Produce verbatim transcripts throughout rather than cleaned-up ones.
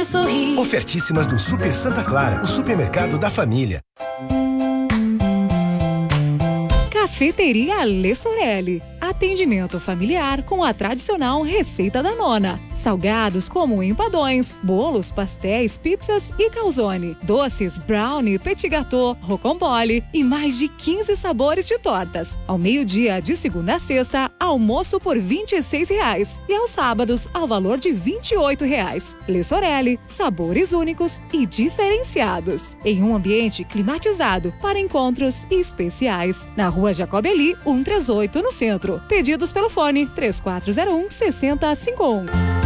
sorrir. Ofertíssimas do Super Santa Clara, o supermercado da família. Cafeteria Lê Sorelli. Atendimento familiar com a tradicional receita da nona. Salgados como empadões, bolos, pastéis, pizzas e calzone. Doces, brownie, petit gâteau, rocambole e mais de quinze sabores de tortas. Ao meio-dia, de segunda a sexta, almoço por vinte e seis reais. E aos sábados, ao valor de vinte e oito reais. Lê Sorelli, sabores únicos e diferenciados. Em um ambiente climatizado para encontros especiais. Na rua Jacobeli, cento e trinta e oito, no centro. Pedidos pelo fone três quatro zero um, seis zero cinco um.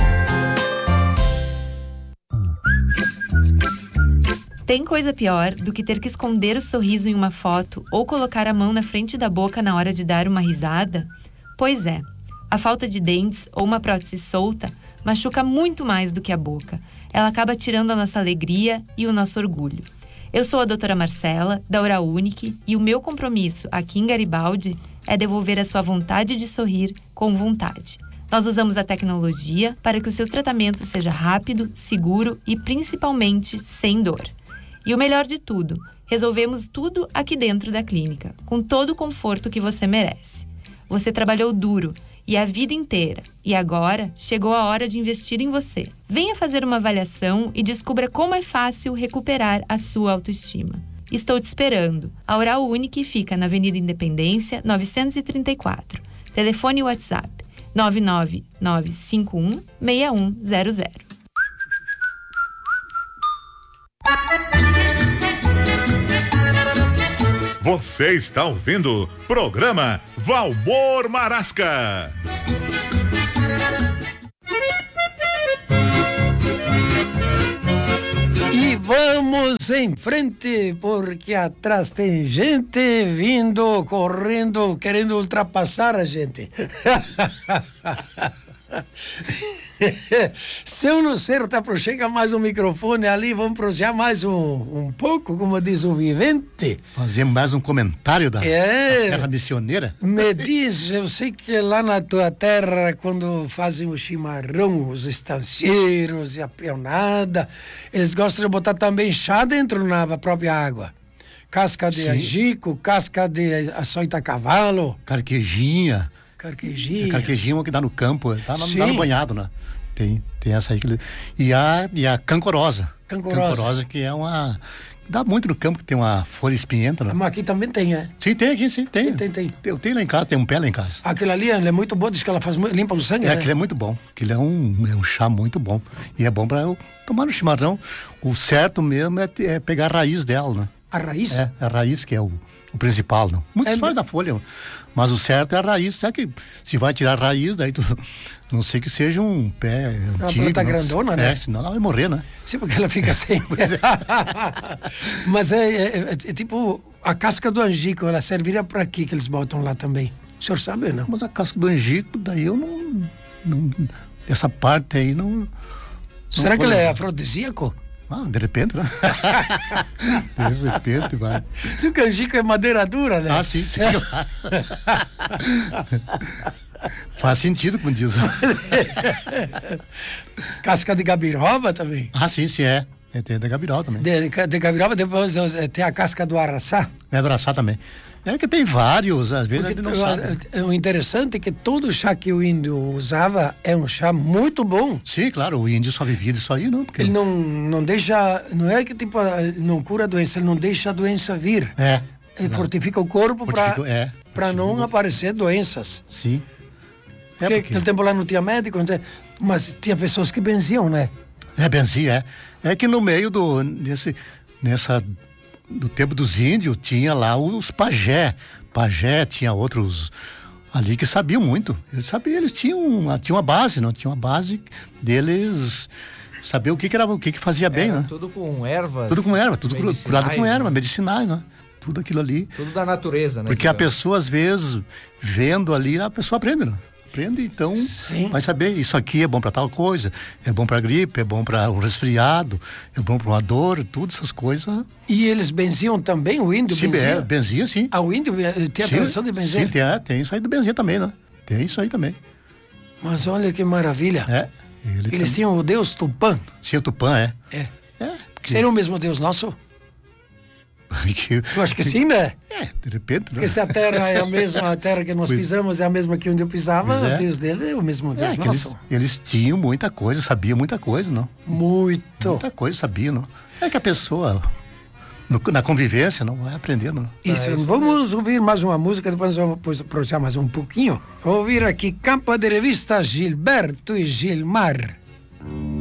Tem coisa pior do que ter que esconder o sorriso em uma foto ou colocar a mão na frente da boca na hora de dar uma risada? Pois é, a falta de dentes ou uma prótese solta machuca muito mais do que a boca. Ela acaba tirando a nossa alegria e o nosso orgulho. Eu sou a doutora Marcela, da Oral Unique, e o meu compromisso aqui em Garibaldi é devolver a sua vontade de sorrir com vontade. Nós usamos a tecnologia para que o seu tratamento seja rápido, seguro e principalmente sem dor. E o melhor de tudo, resolvemos tudo aqui dentro da clínica, com todo o conforto que você merece. Você trabalhou duro e a vida inteira, e agora chegou a hora de investir em você. Venha fazer uma avaliação e descubra como é fácil recuperar a sua autoestima. Estou te esperando. A Oral Unique fica na Avenida Independência, novecentos e trinta e quatro. Telefone e WhatsApp nove nove nove cinco um, seis um zero zero. Você está ouvindo o programa Valmor Marasca. E vamos em frente, porque atrás tem gente vindo, correndo, querendo ultrapassar a gente. Seu Lucero tá pro chega mais um microfone ali, vamos prosear mais um, um pouco, como diz o vivente. Fazer mais um comentário da, é, da terra missioneira. Me diz, eu sei que lá na tua terra, quando fazem o chimarrão, os estancieiros e a peonada, eles gostam de botar também chá dentro na própria água. Casca de angico, casca de açoita cavalo. Carquejinha. Carquejinha. A carquejinha é uma que dá no campo, tá no, dá no banhado, né? Tem, tem essa aí. Que... E, a, e a cancorosa. Cancorosa. Cancorosa, que é uma... Dá muito no campo, que tem uma folha espinhenta, né? Mas aqui também tem, é? Sim, tem aqui, sim, tem. Tem, tem, tem. Eu tenho lá em casa, tem um pé lá em casa. Aquilo ali, ela é muito boa, diz que ela faz, limpa o sangue, É, né? aquilo é muito bom. Aquilo é um, é um chá muito bom. E é bom pra eu tomar no chimarrão. O certo mesmo é, é pegar a raiz dela, né? A raiz? É, a raiz que é o, o principal, não. Muitos é, fazem da folha, mas o certo é a raiz. Será que se vai tirar a raiz, daí tu, não sei que seja um pé antigo. Uma planta grandona, né? É, senão ela vai morrer, né? Sim, porque ela fica sem. Mas é, é, é, é tipo a casca do angico, ela serviria para quê que eles botam lá também? O senhor sabe ou não? Mas a casca do angico, daí eu não... não essa parte aí não... não Será que ela é afrodisíaco? Ah, de repente, né? De repente, vai. Se o canjico é madeira dura, né? Ah, sim, sim. Faz sentido, como diz. Casca de gabiroba também? Ah, sim, sim, é. Tem da gabiroba também. De, de gabiroba, depois tem a casca do araçá? É, do araçá também. É que tem vários, às vezes Porque a gente não sabe. O interessante é que todo chá que o índio usava é um chá muito bom. Sim, claro, o índio só vivia disso aí, não? Porque ele não, não deixa, não é que tipo, não cura a doença, ele não deixa a doença vir. É. Ele não. fortifica o corpo para é, para não aparecer doenças. Sim. É porque naquele tempo lá não tinha médico, mas tinha pessoas que benziam, né? É, benzia, é. É que no meio do, nesse, nessa... do tempo dos índios, tinha lá os pajé. Pajé, tinha outros ali que sabiam muito. Eles sabiam, eles tinham uma, tinham uma base, não? Tinha uma base deles saber o que que era, o que que fazia bem, era né? Tudo com ervas. Tudo com erva, tudo curado com erva, né? Medicinais, né? Tudo aquilo ali. Tudo da natureza, né? Porque a pessoa, às vezes, vendo ali, a pessoa aprende, né? Aprende, então Sim. vai saber, isso aqui é bom para tal coisa, é bom para gripe, é bom para um resfriado, é bom para uma dor, tudo essas coisas. E eles benziam também, o índio sim, benzia? É, benzia, sim. Ah, o índio tem a sim, tradição de benzer? Sim, tem, é, tem isso aí do benzer também, né? Tem isso aí também. Mas olha que maravilha. É, Ele Eles também- tinham o deus Tupã. Tinha o Tupã, é. É. É, porque... Seria o mesmo deus nosso? que- Eu acho que sim, né? É, de repente, né? Porque se a terra é a mesma, a terra que nós Pois- pisamos é a mesma que onde eu pisava, Pois é. o deus dele é o mesmo É, deus que nosso. eles, eles tinham muita coisa, sabiam muita coisa, não? Muito. Muita coisa sabiam, não? É que a pessoa, no- na convivência, não vai aprendendo, não? Isso, vamos ouvir mais uma música, depois nós vamos aproveitar mais um pouquinho. Vou ouvir aqui Campo de Revista, Gilberto e Gilmar.